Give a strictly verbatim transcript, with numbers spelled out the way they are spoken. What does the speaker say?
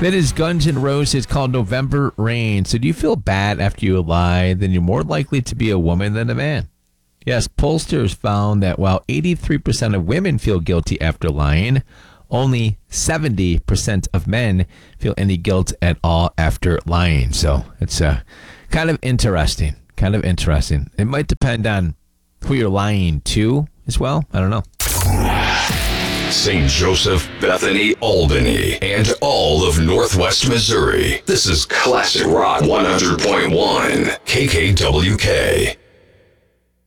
That is Guns N' Roses, called November Rain. So do you feel bad after you lie? Then you're more likely to be a woman than a man. Yes, pollsters found that while eighty-three percent of women feel guilty after lying, only seventy percent of men feel any guilt at all after lying. So it's uh, kind of interesting. Kind of interesting. It might depend on who you're lying to as well. I don't know. Saint Joseph, Bethany, Albany, and all of Northwest Missouri. This is Classic Rock one hundred point one K K W K.